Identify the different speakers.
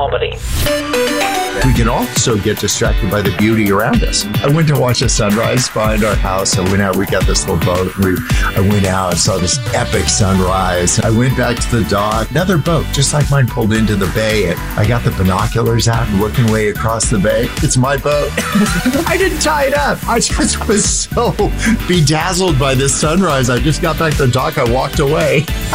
Speaker 1: Albany.
Speaker 2: We can also get distracted by the beauty around us. I went to watch a sunrise behind our house. I went out, we got this little boat. I went out and saw this epic sunrise. I went back to the dock. Another boat, just like mine, pulled into the bay. And I got the binoculars out and looking way across the bay. It's my boat. I didn't tie it up. I just was so bedazzled by this sunrise. I just got back to the dock. I walked away.